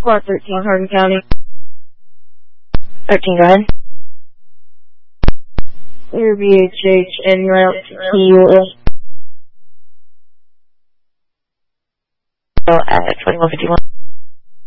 Squad 13, Hardin County. 13, go ahead. Your BHH and route At 2151.